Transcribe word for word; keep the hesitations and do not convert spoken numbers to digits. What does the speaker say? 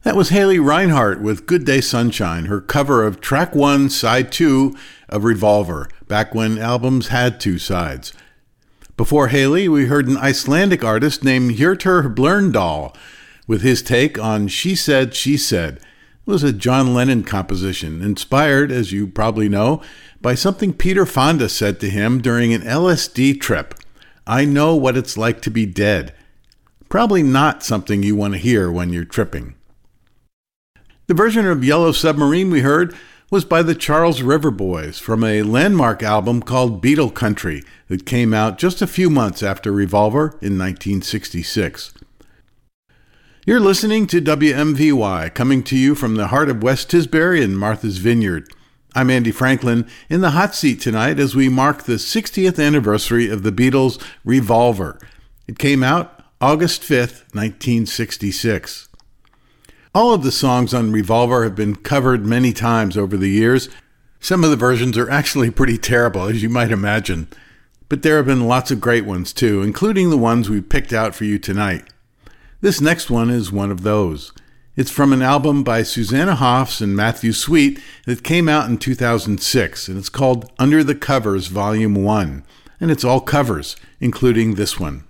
That was Haley Reinhart with Good Day Sunshine, her cover of track one, side two of Revolver, back when albums had two sides. Before Haley, we heard an Icelandic artist named Hjörtur Blöndal with his take on She Said, She Said. It was a John Lennon composition, inspired, as you probably know, by something Peter Fonda said to him during an L S D trip. I know what it's like to be dead. Probably not something you want to hear when you're tripping. The version of Yellow Submarine we heard was by the Charles River Boys from a landmark album called Beatle Country that came out just a few months after Revolver in nineteen sixty-six. You're listening to W M V Y, coming to you from the heart of West Tisbury and Martha's Vineyard. I'm Andy Franklin in the hot seat tonight as we mark the sixtieth anniversary of the Beatles' Revolver. It came out August fifth, nineteen sixty-six. All of the songs on Revolver have been covered many times over the years. Some of the versions are actually pretty terrible, as you might imagine. But there have been lots of great ones too, including the ones we picked out for you tonight. This next one is one of those. It's from an album by Susanna Hoffs and Matthew Sweet that came out in two thousand six, and it's called Under the Covers Volume one. And it's all covers, including this one.